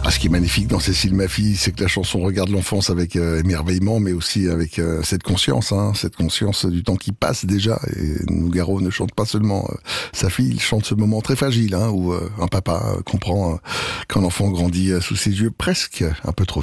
Ce qui est magnifique dans Cécile, ma fille, c'est que la chanson regarde l'enfance avec émerveillement, mais aussi avec cette conscience du temps qui passe déjà. Et Nougaro ne chante pas seulement sa fille, il chante ce moment très fragile où un papa comprend qu'un enfant grandit sous ses yeux presque un peu trop